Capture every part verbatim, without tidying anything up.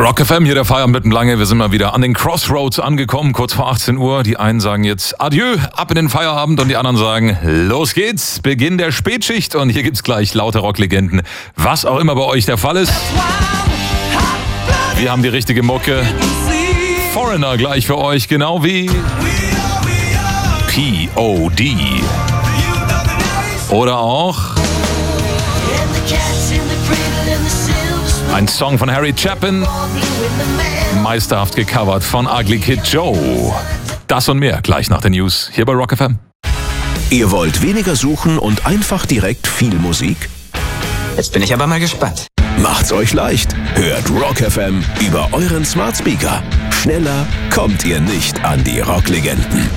Rock F M, hier der Feierabend mit dem Lange. Wir sind mal wieder an den Crossroads angekommen, kurz vor achtzehn Uhr. Die einen sagen jetzt Adieu, ab in den Feierabend und die anderen sagen, los geht's, Beginn der Spätschicht. Und hier gibt's gleich laute Rocklegenden, was auch immer bei euch der Fall ist. Wir haben die richtige Mucke. Foreigner gleich für euch, genau wie P O D Oder auch ein Song von Harry Chapin, meisterhaft gecovert von Ugly Kid Joe. Das und mehr gleich nach den News hier bei Rock F M. Ihr wollt weniger suchen und einfach direkt viel Musik? Jetzt bin ich aber mal gespannt. Macht's euch leicht. Hört Rock F M über euren Smart Speaker. Schneller kommt ihr nicht an die Rocklegenden.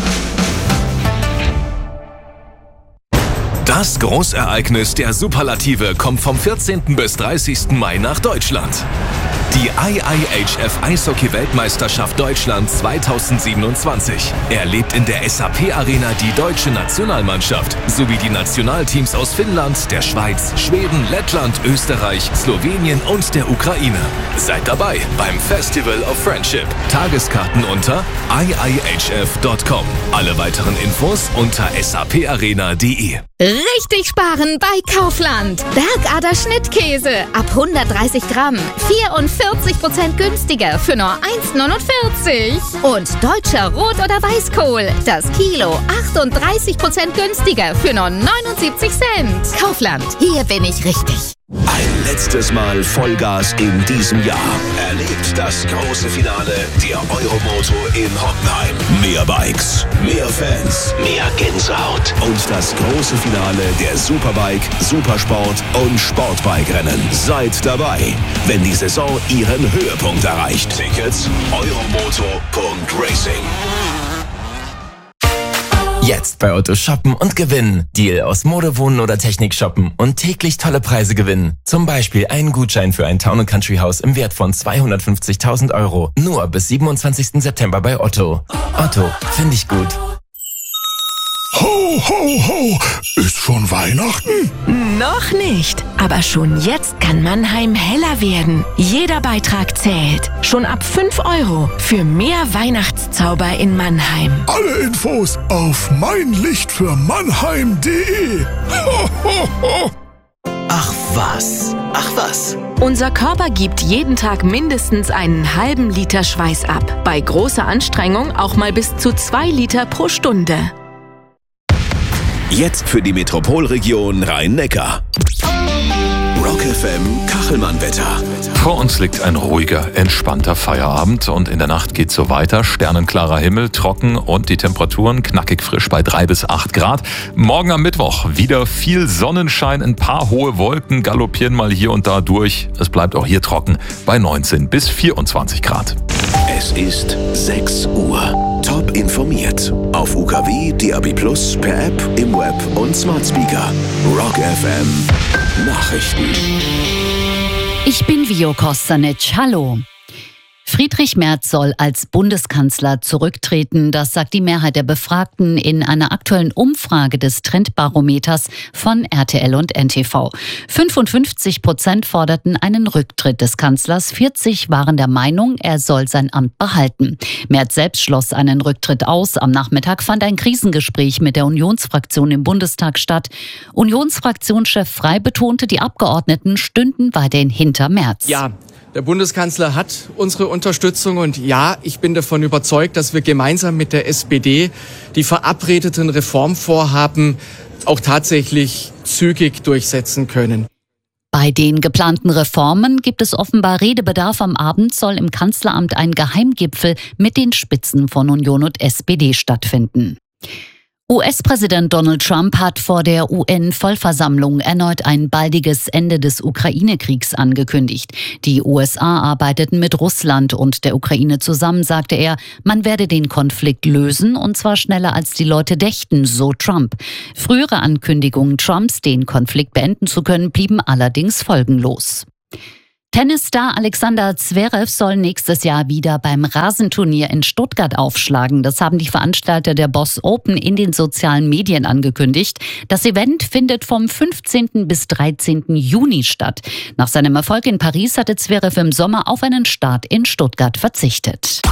Das Großereignis der Superlative kommt vom vierzehnten bis dreißigsten Mai nach Deutschland. Die I I H F Eishockey-Weltmeisterschaft Deutschland zweitausendsiebenundzwanzig erlebt in der S A P Arena die deutsche Nationalmannschaft sowie die Nationalteams aus Finnland, der Schweiz, Schweden, Lettland, Österreich, Slowenien und der Ukraine. Seid dabei beim Festival of Friendship. Tageskarten unter i i h f punkt com. Alle weiteren Infos unter s a p arena punkt d e. Richtig sparen bei Kaufland. Bergader Schnittkäse ab hundertdreißig Gramm. vierundvierzig Prozent günstiger für nur eins neunundvierzig. Und deutscher Rot- oder Weißkohl. Das Kilo achtunddreißig Prozent günstiger für nur neunundsiebzig Cent. Kaufland, hier bin ich richtig. Ein letztes Mal Vollgas in diesem Jahr. Erlebt das große Finale der Euromoto in Hockenheim. Mehr Bikes, mehr Fans, mehr Gänsehaut und das große Finale der Superbike, Supersport und Sportbike-Rennen. Seid dabei, wenn die Saison ihren Höhepunkt erreicht. Tickets euromoto punkt racing. Jetzt bei Otto shoppen und gewinnen. Deal aus Mode, Wohnen oder Technik shoppen und täglich tolle Preise gewinnen. Zum Beispiel einen Gutschein für ein Town and Country Haus im Wert von zweihundertfünfzigtausend Euro. Nur bis siebenundzwanzigsten September bei Otto. Otto, finde ich gut. Ho, ho, ho! Ist schon Weihnachten? Noch nicht, aber schon jetzt kann Mannheim heller werden. Jeder Beitrag zählt. Schon ab fünf Euro für mehr Weihnachtszauber in Mannheim. Alle Infos auf mein Licht für Mannheim punkt de. Ho, ho, ho! Ach was, ach was. Unser Körper gibt jeden Tag mindestens einen halben Liter Schweiß ab. Bei großer Anstrengung auch mal bis zu zwei Liter pro Stunde. Jetzt für die Metropolregion Rhein-Neckar. Rock F M Kachelmann-Wetter. Vor uns liegt ein ruhiger, entspannter Feierabend und in der Nacht geht's so weiter. Sternenklarer Himmel, trocken und die Temperaturen knackig frisch bei drei bis acht Grad. Morgen am Mittwoch wieder viel Sonnenschein, ein paar hohe Wolken galoppieren mal hier und da durch. Es bleibt auch hier trocken bei neunzehn bis vierundzwanzig Grad. Es ist sechs Uhr. Top informiert. Auf U K W, D A B plus, per App, im Web und Smart Speaker. Rock F M Nachrichten. Ich bin Vio Kostanic. Hallo. Friedrich Merz soll als Bundeskanzler zurücktreten. Das sagt die Mehrheit der Befragten in einer aktuellen Umfrage des Trendbarometers von R T L und N T V. fünfundfünfzig Prozent forderten einen Rücktritt des Kanzlers. vierzig waren der Meinung, er soll sein Amt behalten. Merz selbst schloss einen Rücktritt aus. Am Nachmittag fand ein Krisengespräch mit der Unionsfraktion im Bundestag statt. Unionsfraktionschef Frey betonte, die Abgeordneten stünden weiterhin hinter Merz. Ja. Der Bundeskanzler hat unsere Unterstützung und ja, ich bin davon überzeugt, dass wir gemeinsam mit der S P D die verabredeten Reformvorhaben auch tatsächlich zügig durchsetzen können. Bei den geplanten Reformen gibt es offenbar Redebedarf. Am Abend soll im Kanzleramt ein Geheimgipfel mit den Spitzen von Union und S P D stattfinden. U S-Präsident Donald Trump hat vor der U N-Vollversammlung erneut ein baldiges Ende des Ukraine-Kriegs angekündigt. Die U S A arbeiteten mit Russland und der Ukraine zusammen, sagte er. Man werde den Konflikt lösen und zwar schneller als die Leute dächten, so Trump. Frühere Ankündigungen Trumps, den Konflikt beenden zu können, blieben allerdings folgenlos. Tennisstar Alexander Zverev soll nächstes Jahr wieder beim Rasenturnier in Stuttgart aufschlagen. Das haben die Veranstalter der Boss Open in den sozialen Medien angekündigt. Das Event findet vom fünfzehnten bis dreizehnten Juni statt. Nach seinem Erfolg in Paris hatte Zverev im Sommer auf einen Start in Stuttgart verzichtet.